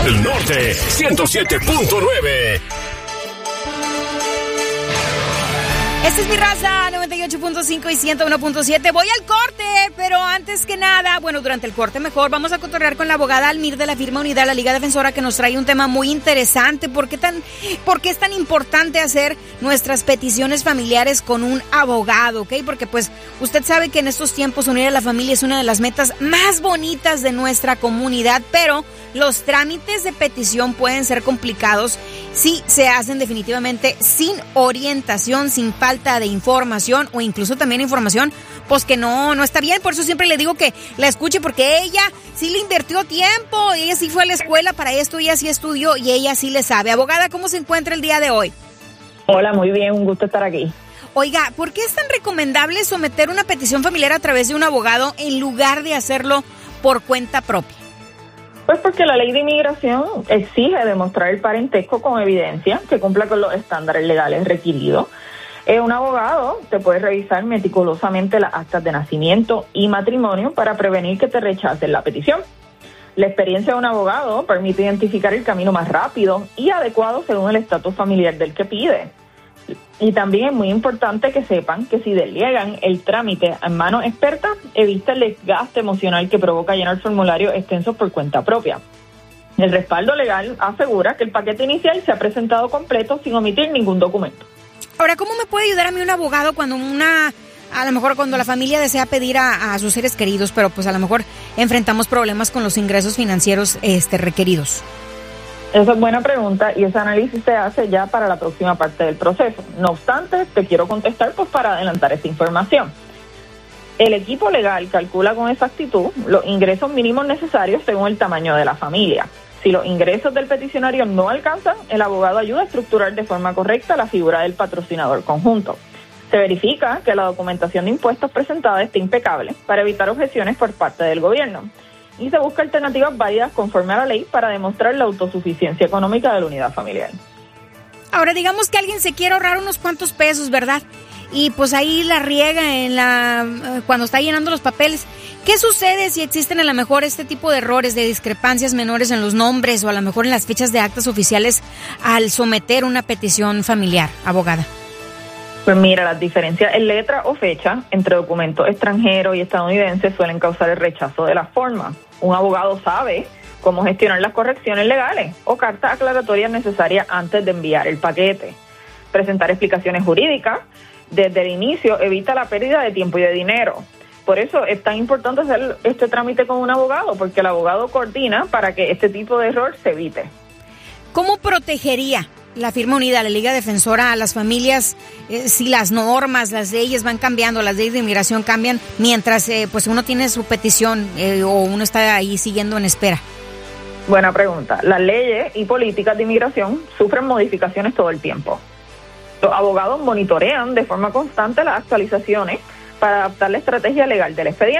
El Norte 107.9. Esta es mi raza, 98.5 y 101.7. Voy al corte, pero antes que nada, bueno, durante el corte mejor, vamos a cotorrear con la abogada Almir de la firma Unidad, la Liga Defensora, que nos trae un tema muy interesante. ¿Por qué es tan importante hacer nuestras peticiones familiares con un abogado, ok? Porque pues usted sabe que en estos tiempos unir a la familia es una de las metas más bonitas de nuestra comunidad, pero los trámites de petición pueden ser complicados si se hacen definitivamente sin orientación, sin falta de información o incluso también información pues que no está bien. Por eso siempre le digo que la escuche, porque ella sí le invirtió tiempo, ella sí fue a la escuela para esto, ella sí estudió y ella sí le sabe. Abogada, ¿cómo se encuentra el día de hoy? Hola, muy bien, un gusto estar aquí. Oiga, ¿por qué es tan recomendable someter una petición familiar a través de un abogado en lugar de hacerlo por cuenta propia? Pues porque la ley de inmigración exige demostrar el parentesco con evidencia que cumpla con los estándares legales requeridos. Un abogado te puede revisar meticulosamente las actas de nacimiento y matrimonio para prevenir que te rechacen la petición. La experiencia de un abogado permite identificar el camino más rápido y adecuado según el estatus familiar del que pide. Y también es muy importante que sepan que si delegan el trámite en manos expertas, evita el desgaste emocional que provoca llenar formularios extensos por cuenta propia. El respaldo legal asegura que el paquete inicial se ha presentado completo sin omitir ningún documento. Ahora, ¿cómo me puede ayudar a mí un abogado cuando a lo mejor cuando la familia desea pedir a sus seres queridos, pero pues a lo mejor enfrentamos problemas con los ingresos financieros requeridos? Esa es buena pregunta y ese análisis se hace ya para la próxima parte del proceso. No obstante, te quiero contestar pues para adelantar esta información. El equipo legal calcula con exactitud los ingresos mínimos necesarios según el tamaño de la familia. Si los ingresos del peticionario no alcanzan, el abogado ayuda a estructurar de forma correcta la figura del patrocinador conjunto. Se verifica que la documentación de impuestos presentada esté impecable para evitar objeciones por parte del gobierno. Y se busca alternativas válidas conforme a la ley para demostrar la autosuficiencia económica de la unidad familiar. Ahora, digamos que alguien se quiere ahorrar unos cuantos pesos, ¿verdad? Y pues ahí la riega cuando está llenando los papeles. ¿Qué sucede si existen a lo mejor este tipo de errores, de discrepancias menores en los nombres o a lo mejor en las fechas de actas oficiales al someter una petición familiar, abogada? Pues mira, las diferencias en letra o fecha entre documentos extranjeros y estadounidenses suelen causar el rechazo de la forma. Un abogado sabe cómo gestionar las correcciones legales o cartas aclaratorias necesarias antes de enviar el paquete. Presentar explicaciones jurídicas desde el inicio evita la pérdida de tiempo y de dinero. Por eso es tan importante hacer este trámite con un abogado, porque el abogado coordina para que este tipo de error se evite. ¿Cómo protegería la firma Unida, la Liga Defensora, a las familias si las normas, las leyes van cambiando, las leyes de inmigración cambian mientras pues uno tiene su petición o uno está ahí siguiendo en espera? Buena pregunta. Las leyes y políticas de inmigración sufren modificaciones todo el tiempo. Los abogados monitorean de forma constante las actualizaciones para adaptar la estrategia legal del expediente.